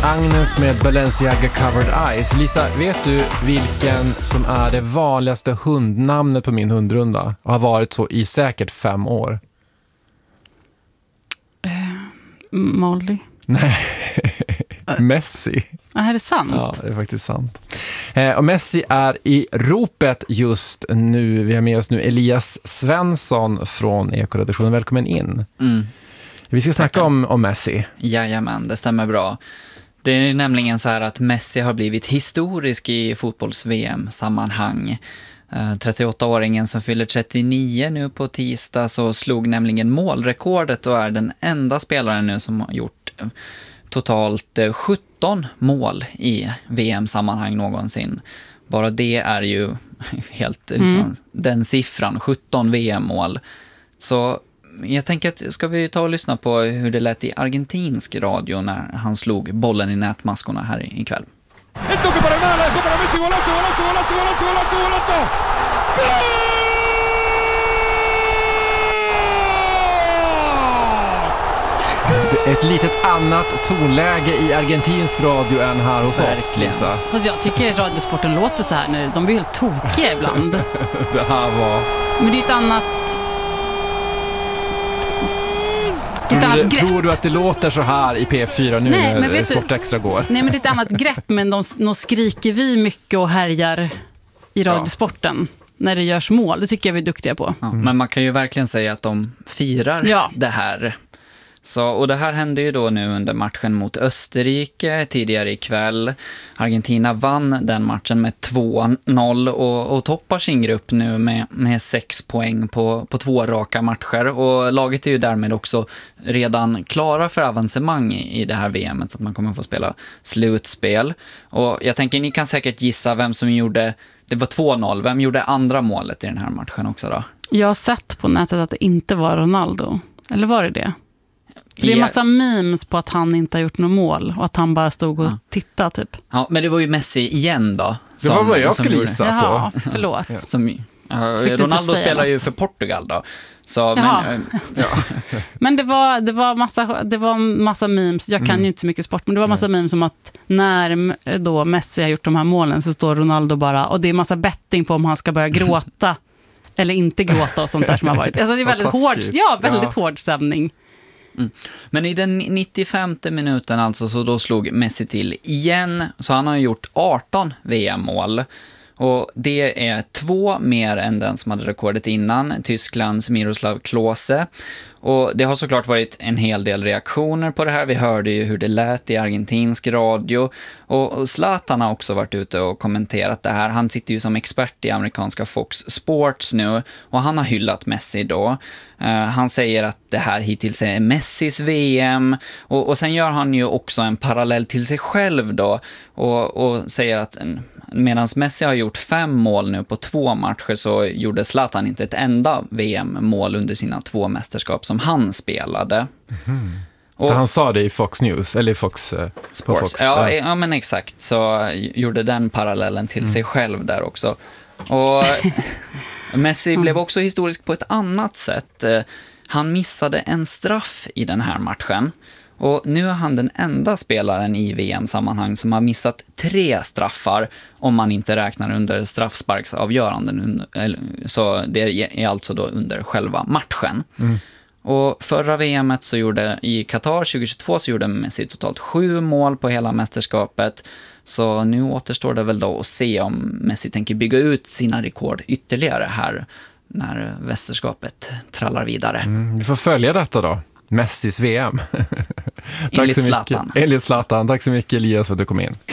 Agnes med Balenciaga Covered Eyes. Lisa, vet du vilken som är det vanligaste hundnamnet på min hundrunda? Har varit så i säkert 5 år. Molly. Nej, Messi. Är det sant? Ja, det är faktiskt sant. Och Messi är i ropet just nu. Vi har med oss nu Elias Svensson från Ekoredaktionen. Välkommen in. Vi ska snacka om Messi. Jajamän, det stämmer bra. Det är nämligen så här att Messi har blivit historisk i fotbolls-VM-sammanhang. 38-åringen som fyller 39 nu på tisdag så slog nämligen målrekordet och är den enda spelaren nu som har gjort totalt 17 mål i VM-sammanhang någonsin. Bara det är ju helt den siffran, 17 VM-mål. Så jag tänker att ska vi ta och lyssna på hur det lät i argentinsk radio när han slog bollen i nätmaskorna här ikväll. El toque para nada, la dejó para Messi, golazo, golazo, golazo, golazo, golazo, golazo. ¡Gol! Ett litet annat tonläge i argentinsk radio än här hos oss, Lisa. Fast jag tycker radiosporten låter så här nu. De blir helt tokiga ibland. Det här var... Men det är ett annat... Tror du att det låter så här i P4 nu? Nej, när Sport Extra går? Nej, men det är ett annat grepp. Men de skriker vi mycket och härjar i radiosporten när det görs mål. Det tycker jag vi är duktiga på. Ja, men man kan ju verkligen säga att de firar det här. Så, och det här hände ju då nu under matchen mot Österrike tidigare ikväll. Argentina vann den matchen med 2-0 och toppar sin grupp nu med 6 poäng på 2 raka matcher. Och laget är ju därmed också redan klara för avancemang i det här VMet, så att man kommer få spela slutspel. Och jag tänker, ni kan säkert gissa vem som gjorde, det var 2-0, vem gjorde andra målet i den här matchen också då? Jag har sett på nätet att det inte var Ronaldo. Eller var det det? Det är en massa memes på att han inte har gjort något mål och att han bara stod och tittade typ. Ja, men det var ju Messi igen då. Det var vad jag skulle gissa på. Jaha, förlåt. Ronaldo spelar ju för Portugal då. Så, men det var massa memes. Jag kan ju inte så mycket sport, men det var massa memes om att när då Messi har gjort de här målen så står Ronaldo bara, och det är massa betting på om han ska börja gråta eller inte gråta och sånt där som har varit. Alltså det är väldigt hård stämning. Men i den 95:e minuten alltså, så då slog Messi till igen. Så han har gjort 18 VM-mål. Och det är 2 mer än den som hade rekordet innan, Tysklands Miroslav Klose. Och det har såklart varit en hel del reaktioner på det här. Vi hörde ju hur det lät i argentinsk radio. Och Zlatan har också varit ute och kommenterat det här. Han sitter ju som expert i amerikanska Fox Sports nu. Och han har hyllat Messi då. Han säger att det här hittills är Messis VM. Och sen gör han ju också en parallell till sig själv då. Och säger att medan Messi har gjort 5 mål nu på 2 matcher, så gjorde Zlatan inte ett enda VM-mål under sina 2 mästerskap som han spelade. Så han sa det i Fox News, eller i Fox Sports. Ja, men exakt. Så gjorde den parallellen till sig själv där också. Och Messi blev också historisk på ett annat sätt. Han missade en straff i den här matchen. Och nu är han den enda spelaren i VM-sammanhang som har missat 3 straffar om man inte räknar under straffsparksavgöranden. Så det är alltså då under själva matchen. Och förra VMet så i Qatar 2022 så gjorde Messi totalt 7 mål på hela mästerskapet. Så nu återstår det väl då att se om Messi tänker bygga ut sina rekord ytterligare här när mästerskapet trallar vidare. Vi får följa detta då. Messis VM. Enligt Zlatan. Enligt Zlatan. Tack så mycket Elias för att du kom in.